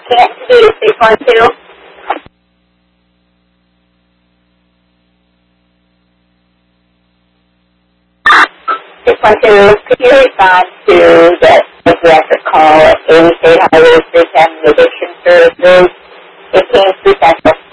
Canton to 612. 612, could you respond to the psychiatric call at 80 State Highway 310 Addiction Services? It came through Central